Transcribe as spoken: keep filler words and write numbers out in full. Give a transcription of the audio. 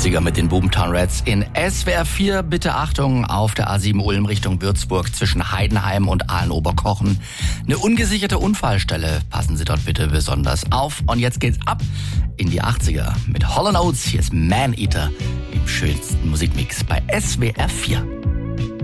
achtziger mit den Boomtown Rats in S W R vier. Bitte Achtung, auf der A sieben Ulm Richtung Würzburg zwischen Heidenheim und Ahlenoberkochen. Eine ungesicherte Unfallstelle. Passen Sie dort bitte besonders auf. Und jetzt geht's ab in die achtziger mit Hall and Oates. Hier ist Man Eater im schönsten Musikmix bei S W R vier.